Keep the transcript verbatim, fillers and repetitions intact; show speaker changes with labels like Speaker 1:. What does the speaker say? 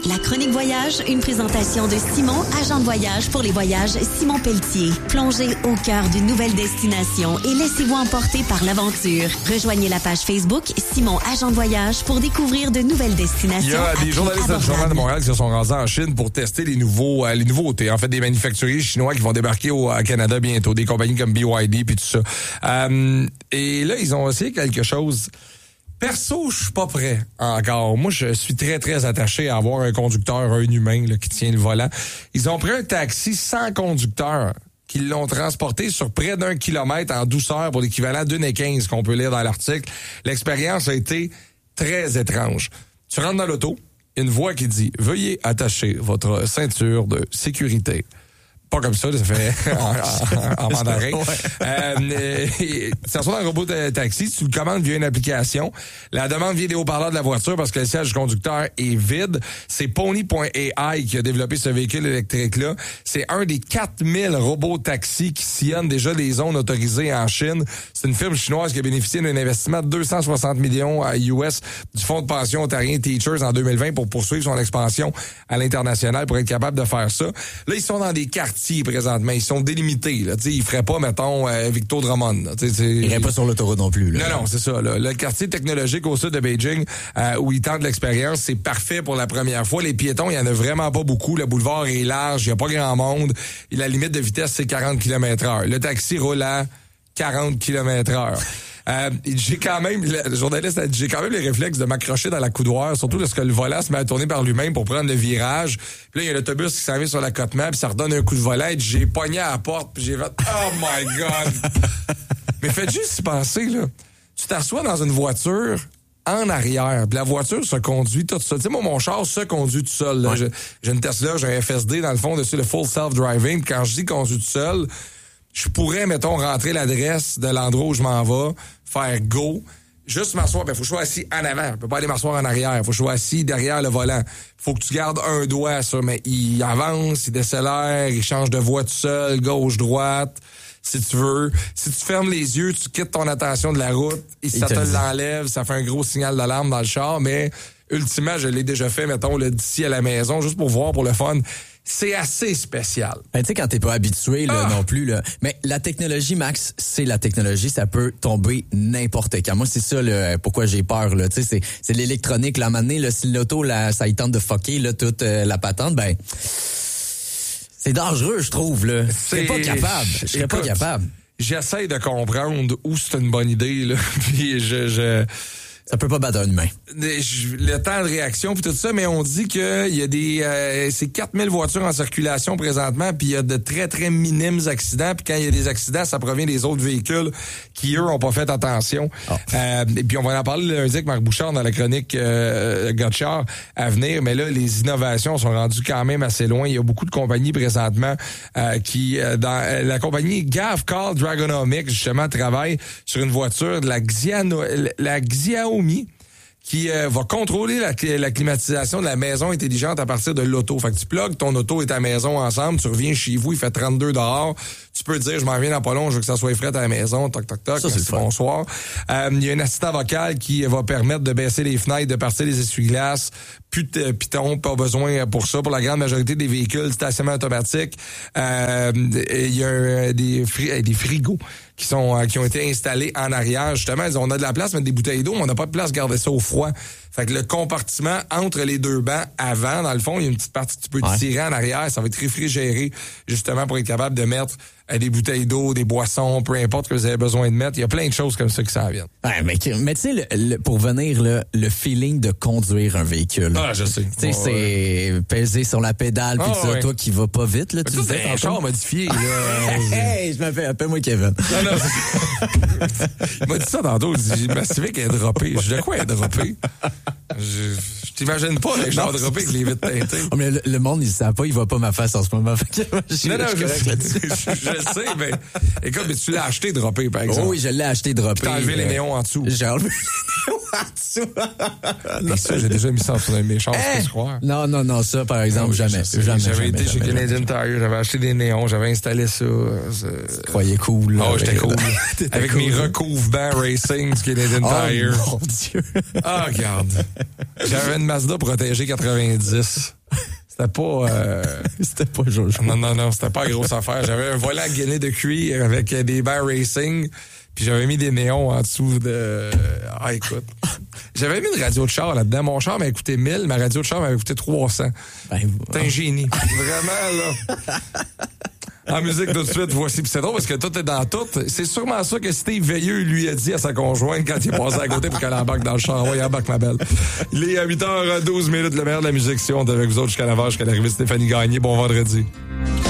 Speaker 1: La chronique voyage, une présentation de Simon, agent de voyage pour les voyages Simon Pelletier. Plongez au cœur d'une nouvelle destination et laissez-vous emporter par l'aventure. Rejoignez la page Facebook Simon, agent de voyage pour découvrir de nouvelles destinations.
Speaker 2: Il y a des journalistes du Journal de Montréal qui se sont rendus en Chine pour tester les nouveaux, euh, les nouveautés. En fait, des manufacturiers chinois qui vont débarquer au à Canada bientôt, des compagnies comme B Y D puis tout ça. Euh, et là, ils ont essayé quelque chose. Perso, je suis pas prêt encore. Moi, je suis très, très attaché à avoir un conducteur, un humain là, qui tient le volant. Ils ont pris un taxi sans conducteur, qui l'ont transporté sur près d'un kilomètre en douceur pour l'équivalent d'une et quinze qu'on peut lire dans l'article. L'expérience a été très étrange. Tu rentres dans l'auto, une voix qui dit « Veuillez attacher votre ceinture de sécurité ». Pas comme ça, ça fait en, en, en mandarin. Ouais. Euh, tu t'assois dans un robot de taxi, tu le commandes via une application. La demande vient des haut-parleurs de la voiture parce que le siège du conducteur est vide. C'est Pony point A I qui a développé ce véhicule électrique-là. C'est un des quatre mille robots taxis qui sillonnent déjà les zones autorisées en Chine. C'est une firme chinoise qui a bénéficié d'un investissement de deux cent soixante millions U S du fonds de pension ontarien Teachers en deux mille vingt pour poursuivre son expansion à l'international pour être capable de faire ça. Là, ils sont dans des quartiers présentement. Ils sont délimités. Là. Ils feraient pas, mettons, euh, Victo Drummond. Là. Ils
Speaker 3: iraient pas sur l'autoroute non plus. Là.
Speaker 2: Non, non, c'est ça. Là. Le quartier technologique au sud de Beijing, euh, où ils tentent l'expérience, c'est parfait pour la première fois. Les piétons, il y en a vraiment pas beaucoup. Le boulevard est large, il y a pas grand monde. Et la limite de vitesse, c'est quarante kilomètres heure. Le taxi roule à quarante kilomètres heure. Euh, j'ai quand même, le journaliste a dit, j'ai quand même les réflexes de m'accrocher dans la coudoir, surtout lorsque le volant se met à tourner par lui-même pour prendre le virage. Puis là, il y a l'autobus qui s'en vient sur la côte-map, puis ça redonne un coup de volant, et j'ai pogné à la porte, puis j'ai fait « Oh my God! » Mais faites juste y penser, là. Tu t'assois dans une voiture en arrière, puis la voiture se conduit toute seule. Tu sais, moi, mon char se conduit tout seul. Là. Ouais. J'ai, j'ai une Tesla, j'ai un F S D dans le fond dessus, le full self-driving. Puis quand je dis conduit tout seul, je pourrais, mettons, rentrer l'adresse de l'endroit où je m'en vais, faire go, juste m'asseoir. Ben, faut que je sois assis en avant. Je peux pas aller m'asseoir en arrière. Faut que je sois assis derrière le volant. Faut que tu gardes un doigt sur, mais il avance, il décélère, il change de voie tout seul, gauche, droite, si tu veux. Si tu fermes les yeux, tu quittes ton attention de la route, et ça te, te l'enlève, ça fait un gros signal d'alarme dans le char, mais ultimement, je l'ai déjà fait, mettons, là, d'ici à la maison, juste pour voir, pour le fun. C'est assez spécial.
Speaker 3: Ben, tu sais, quand t'es pas habitué là, ah. non plus. Là. Mais la technologie, Max, c'est la technologie. Ça peut tomber n'importe quand. Moi, c'est ça là, pourquoi j'ai peur. Là. Tu sais, c'est, c'est l'électronique. Là, à un moment donné, là, si l'auto, là, ça y tente de fucker là, toute euh, la patente, ben c'est dangereux, je trouve. Là. Je serais pas capable. Je serais pas capable.
Speaker 2: J'essaie de comprendre où c'est une bonne idée. Là. Puis je... je...
Speaker 3: Ça peut pas battre un humain.
Speaker 2: Le temps de réaction puis tout ça, mais on dit que il y a des euh, c'est quatre mille voitures en circulation présentement, puis il y a de très très minimes accidents, puis quand il y a des accidents, ça provient des autres véhicules qui eux ont pas fait attention. Oh. Euh, et puis on va en parler lundi avec Marc Bouchard dans la chronique euh, Gotchard à venir, mais là les innovations sont rendues quand même assez loin. Il y a beaucoup de compagnies présentement euh, qui euh, dans euh, la compagnie Gavcal Dragonomics justement travaille sur une voiture de la Xiano, la Xiaomi qui euh, va contrôler la, la climatisation de la maison intelligente à partir de l'auto. Fait que tu plugues ton auto et ta maison ensemble, tu reviens chez vous, il fait trente-deux dehors, tu peux dire, je m'en viens dans pas long, je veux que ça soit frais à la maison, toc, toc, toc,
Speaker 3: ça, c'est
Speaker 2: bonsoir. Euh, il y a un assistant vocal qui va permettre de baisser les fenêtres, de partir les essuie-glaces, plus de pitons, pas besoin pour ça. Pour la grande majorité des véhicules, stationnement automatique, euh, il y a un, des, fri- des frigos qui sont qui ont été installés en arrière. Justement, on a de la place, mettre des bouteilles d'eau, mais on n'a pas de place garder ça au froid. Fait que le compartiment entre les deux bancs avant, dans le fond, il y a une petite partie que tu peux ouais. tirer en arrière. Ça va être réfrigéré, justement, pour être capable de mettre euh, des bouteilles d'eau, des boissons, peu importe ce que vous avez besoin de mettre. Il y a plein de choses comme ça qui s'en viennent.
Speaker 3: Ouais, mais mais tu sais, le, le, pour venir, là, le feeling de conduire un véhicule.
Speaker 2: Ah, je sais.
Speaker 3: Tu sais,
Speaker 2: oh,
Speaker 3: c'est
Speaker 2: ouais.
Speaker 3: peser sur la pédale, puis oh, ça, ouais. toi qui vas pas vite, là,
Speaker 2: mais
Speaker 3: tu
Speaker 2: disais. C'est un char modifié, là.
Speaker 3: Hey, je m'appelle, appelle-moi Kevin. Non, non.
Speaker 2: Il m'a dit ça tantôt. Il dit, ma Civic est droppée. Je dis, de quoi elle est droppée? Je, je t'imagine pas les gens droppés avec les vitres teintées.
Speaker 3: Oh, mais le, le monde, il ne sait pas, il voit pas ma face en ce moment.
Speaker 2: je, non, non, je, je, je, je sais, mais écoute, mais tu l'as acheté droppé, par exemple.
Speaker 3: Oh, oui, je l'ai acheté droppé.
Speaker 2: T'as enlevé euh, les néons en dessous.
Speaker 3: J'ai enlevé les néons.
Speaker 2: Et ça, j'ai déjà mis ça sur un méchant, je peux croire.
Speaker 3: Non, non, non, ça, par exemple,
Speaker 2: Non,
Speaker 3: jamais.
Speaker 2: sais,
Speaker 3: Jamais.
Speaker 2: J'avais
Speaker 3: jamais,
Speaker 2: été
Speaker 3: jamais,
Speaker 2: chez
Speaker 3: jamais,
Speaker 2: Canadian Tire, j'avais acheté des néons, j'avais installé ça.
Speaker 3: Tu croyais cool, là.
Speaker 2: Oh, j'étais cool. Avec
Speaker 3: cool.
Speaker 2: mes recouvre-bancs racing du Canadian
Speaker 3: Oh,
Speaker 2: Tire.
Speaker 3: mon Dieu.
Speaker 2: Ah, regarde. J'avais une Mazda protégée quatre-vingt-dix. C'était pas... Euh...
Speaker 3: C'était pas Jojo.
Speaker 2: Non, non, non, c'était pas une grosse affaire. J'avais un volant gainé de cuir avec des bancs racing, puis j'avais mis des néons en dessous de... Ah, écoute. J'avais mis une radio de char là-dedans. Mon char m'a coûté mille, ma radio de char m'avait coûté trois cents.
Speaker 3: Ben,
Speaker 2: T'es un génie. Vraiment, là. En musique, tout de suite, voici. Puis c'est drôle parce que tout est dans tout. C'est sûrement ça que Steve Veilleux lui a dit à sa conjointe quand il est passé à côté pour qu'elle embarque dans le char. Oui, embarque, ma belle. Il est à huit heures douze minutes, le meilleur de la musique. Si on est avec vous autres jusqu'à neuf heures, jusqu'à l'arrivée de Stéphanie Gagné. Bon vendredi.